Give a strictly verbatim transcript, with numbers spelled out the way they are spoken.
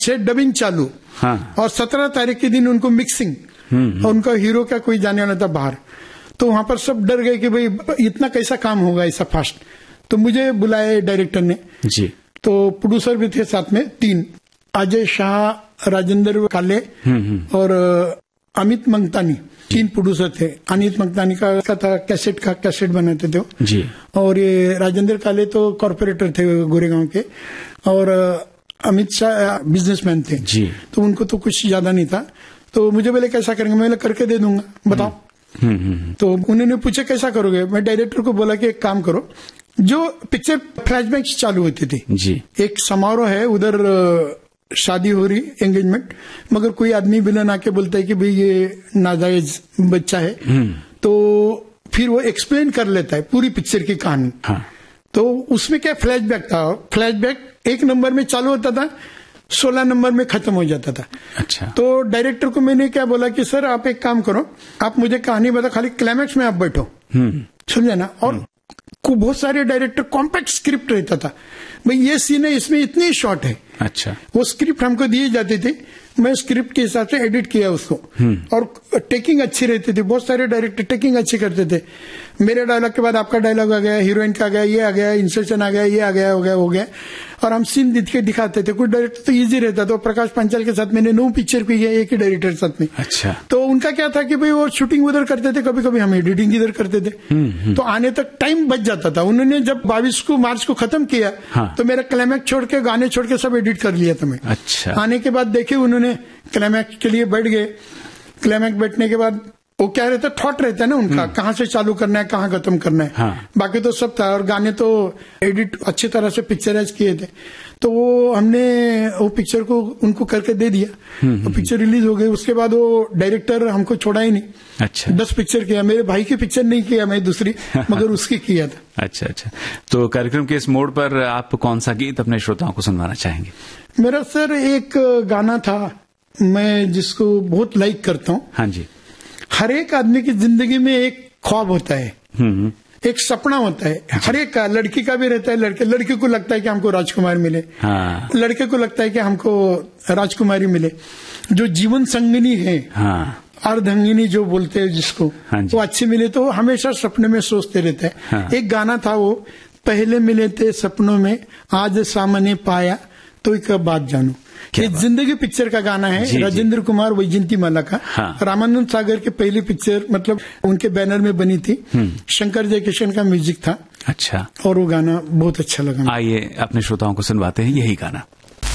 छह डबिंग चालू, हाँ। और सत्रह तारीख के दिन उनको मिक्सिंग, और उनका हीरो का कोई जाने वाला था बाहर, तो वहां पर सब डर गए कि भाई इतना कैसा काम होगा ऐसा फास्ट। तो मुझे बुलाया डायरेक्टर ने जी। तो प्रोड्यूसर भी थे साथ में तीन, अजय शाह, राजेंद्र काले और अमित मंगतानी, तीन प्रोड्यूसर थे। अमित मंगतानी का, का था कैसेट का कैसेट बनाते थे जी, और ये राजेंद्र काले तो कॉर्पोरेटर थे गोरेगांव के, और अमित शाह बिजनेसमैन थे जी। तो उनको तो कुछ ज्यादा नहीं था। तो मुझे बोले कैसा करेंगे, मैं करके दे दूंगा, बताओ। हुँ, हुँ। तो उन्होंने पूछा कैसा करोगे, मैं डायरेक्टर को बोला कि एक काम करो, जो पिक्चर फ्लैशबैक चालू होती थी जी, एक समारोह है उधर, शादी हो रही, एंगेजमेंट, मगर कोई आदमी विलन आके बोलता है कि भाई ये नाजायज बच्चा है, तो फिर वो एक्सप्लेन कर लेता है पूरी पिक्चर की कहानी। हाँ। तो उसमें क्या फ्लैशबैक था, फ्लैशबैक एक नंबर में चालू होता था, सोलह नंबर में खत्म हो जाता था। अच्छा। तो डायरेक्टर को मैंने क्या बोला कि सर आप एक काम करो, आप मुझे कहानी बता, खाली क्लाइमैक्स में आप बैठो, समझे ना। और बहुत सारे डायरेक्टर कॉम्पैक्ट स्क्रिप्ट रहता था, भाई ये सीन है इसमें इतनी शॉर्ट है। अच्छा। वो स्क्रिप्ट हमको दिए जाते थे, मैं स्क्रिप्ट के हिसाब से एडिट किया उसको, और टेकिंग अच्छी रहती थी। बहुत सारे डायरेक्टर टेकिंग अच्छी करते थे, मेरे डायलॉग के बाद आपका डायलॉग आ गया, हीरोइन का आ गया, ये आ गया, इंसर्शन आ गया, ये आ गया, हो गया हो गया और हम सीन दिख के दिखाते थे। कुछ डायरेक्टर तो इजी रहता था, प्रकाश पंचाल के साथ मैंने नौ पिक्चर की है एक ही डायरेक्टर साथ में। अच्छा। तो उनका क्या था कि भाई वो शूटिंग उधर करते थे, कभी कभी हम एडिटिंग इधर करते थे, तो आने तक टाइम बच जाता था। उन्होंने जब बाईस को मार्च को खत्म किया, हाँ। तो मेरा क्लाइमैक्स छोड़ के, गाने छोड़ के सब एडिट कर लिया था मैं। अच्छा। आने के बाद देखे उन्होंने, क्लाइमैक्स के लिए बैठ गए। क्लाइमैक्स बैठने के बाद वो क्या रहता है, थॉट रहता है ना उनका, कहाँ से चालू करना है, कहाँ खत्म करना है। हाँ। बाकी तो सब था, और गाने तो एडिट अच्छी तरह से पिक्चराइज किए थे। तो वो हमने वो पिक्चर को उनको करके दे दिया, तो पिक्चर रिलीज हो गई। उसके बाद वो डायरेक्टर हमको छोड़ा ही नहीं। अच्छा। दस पिक्चर किया, मेरे भाई की पिक्चर नहीं किया मैं दूसरी, मगर उसकी किया था। अच्छा अच्छा। तो कार्यक्रम के इस मोड़ पर आप कौन सा गीत अपने श्रोताओं को सुनवाना चाहेंगे? मेरा सर एक गाना था, मैं जिसको बहुत लाइक करता हूँ। हाँ जी। हर एक आदमी की जिंदगी में एक ख्वाब होता है, एक सपना होता है, हर एक का, लड़की का भी रहता है, लड़के लड़की को लगता है कि हमको राजकुमार मिले, हाँ। लड़के को लगता है कि हमको राजकुमारी मिले, जो जीवन संगिनी है, हाँ। अर्धंगिनी जो बोलते हैं जिसको, हाँ, वो अच्छी मिले तो हमेशा सपने में सोचते रहते हैं। हाँ। एक गाना था वो, पहले मिले थे सपनों में, आज सामने पाया तो एक बात जानू। ये जिंदगी पिक्चर का गाना है, राजेंद्र कुमार वैजयंती माला का। हाँ। रामानंद सागर की पहली पिक्चर, मतलब उनके बैनर में बनी थी, शंकर जयकिशन का म्यूजिक था। अच्छा। और वो गाना बहुत अच्छा लगा। आइए अपने श्रोताओं को सुनवाते हैं यही गाना।